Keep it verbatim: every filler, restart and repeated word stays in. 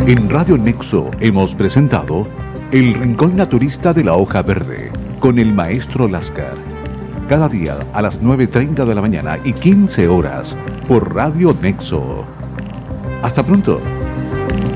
En Radio Nexo hemos presentado El Rincón Naturista de la Hoja Verde con el maestro Lascar. Cada día a las nueve y treinta de la mañana y quince horas por Radio Nexo. Hasta pronto.